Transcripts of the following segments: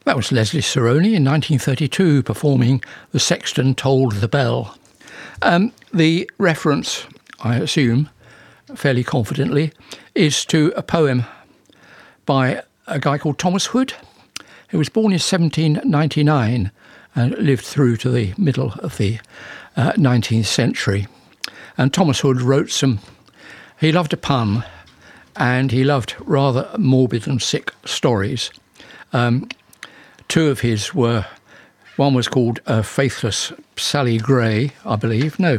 That was Leslie Sarony in 1932 performing The Sexton Tolled the Bell. The reference, I assume, fairly confidently, is to a poem by a guy called Thomas Hood, who was born in 1799 and lived through to the middle of the 19th century. And Thomas Hood wrote he loved a pun, and he loved rather morbid and sick stories. Two of his one was called Faithless Sally Gray, I believe. No,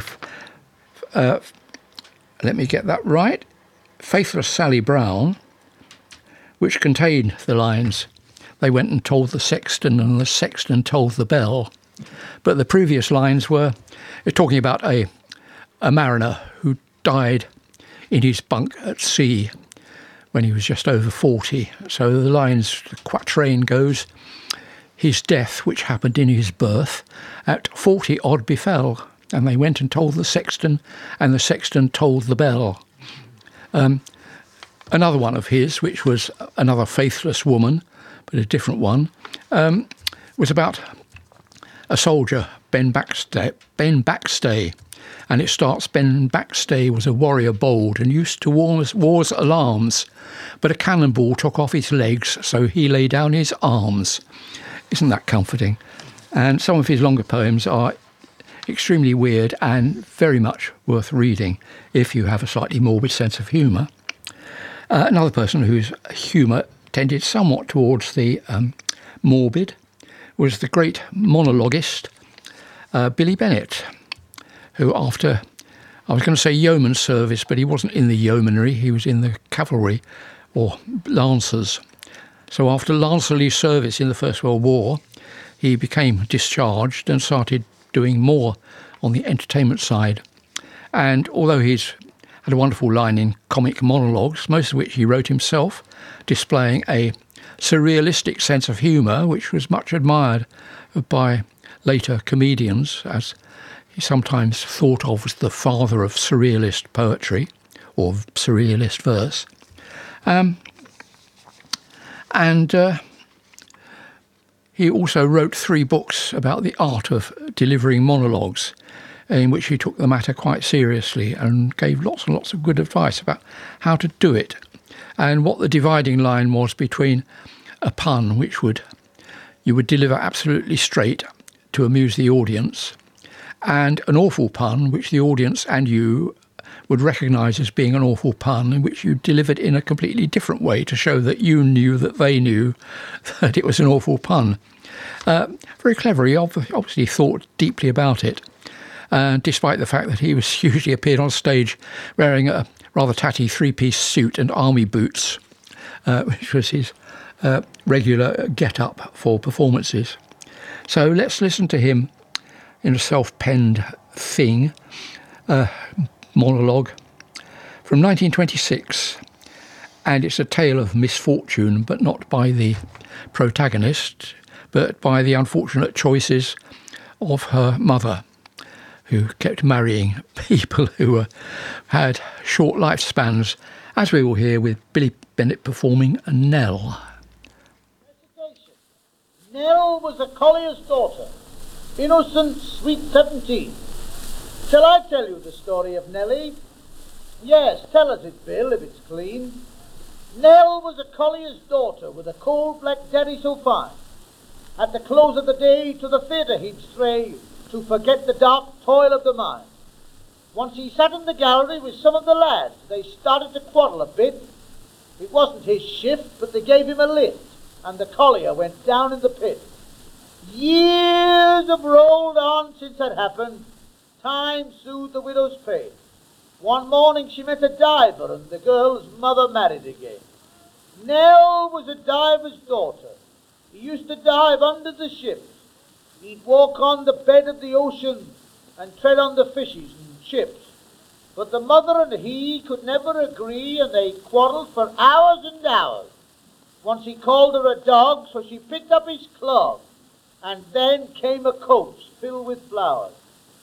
let me get that right. Faithless Sally Brown, which contained the lines, "They went and told the sexton, and the sexton told the bell." But the previous lines were talking about a mariner who died in his bunk at sea when he was just over 40. So the lines, the quatrain goes, "His death, which happened in his birth, at 40 odd befell, and they went and told the sexton, and the sexton told the bell." Another one of his, which was another faithless woman, but a different one, was about a soldier, Ben Backstay. And it starts, "Ben Backstay was a warrior bold and used to war's alarms, but a cannonball took off his legs, so he lay down his arms." Isn't that comforting? And some of his longer poems are extremely weird and very much worth reading if you have a slightly morbid sense of humour. Another person whose humour tended somewhat towards the morbid was the great monologuist Billy Bennett, who after, I was going to say yeoman service, but he wasn't in the yeomanry, he was in the cavalry or lancers. So after Lancerly service in the First World War, he became discharged and started doing more on the entertainment side. And although he's had a wonderful line in comic monologues, most of which he wrote himself, displaying a surrealistic sense of humour, which was much admired by later comedians, as he sometimes thought of as the father of surrealist poetry or surrealist verse. He also wrote 3 books about the art of delivering monologues, in which he took the matter quite seriously and gave lots and lots of good advice about how to do it, and what the dividing line was between a pun, which you would deliver absolutely straight to amuse the audience, and an awful pun, which the audience and you would recognise as being an awful pun, in which you delivered in a completely different way to show that you knew that they knew that it was an awful pun. Very clever. He obviously thought deeply about it, despite the fact that he was usually appeared on stage wearing a rather tatty 3-piece suit and army boots, which was his regular get-up for performances. So let's listen to him in a self-penned thing, monologue from 1926, and it's a tale of misfortune, but not by the protagonist, but by the unfortunate choices of her mother, who kept marrying people who had short lifespans, as we will hear with Billy Bennett performing Nell. Nell was a collier's daughter, innocent, sweet 17. Shall I tell you the story of Nellie? Yes, tell us it, Bill, if it's clean. Nell was a collier's daughter with a cold black daddy so fine. At the close of the day to the theatre he'd stray to forget the dark toil of the mine. Once he sat in the gallery with some of the lads. They started to quarrel a bit. It wasn't his shift, but they gave him a lift, and the collier went down in the pit. Years have rolled on since that happened. Time soothed the widow's pain. One morning she met a diver, and the girl's mother married again. Nell was a diver's daughter. He used to dive under the ships. He'd walk on the bed of the ocean and tread on the fishes and chips. But the mother and he could never agree, and they quarrelled for hours and hours. Once he called her a dog, so she picked up his clog, and then came a coach filled with flowers.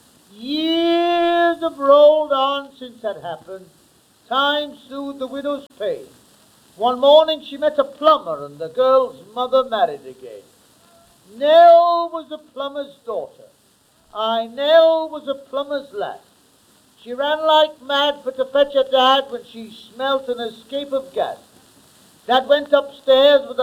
Years have rolled on since that happened. Time soothed the widow's pain. One morning she met a plumber, and the girl's mother married again. Nell was a plumber's daughter. Nell was a plumber's lass. She ran like mad for to fetch her dad when she smelt an escape of gas. Dad went upstairs with a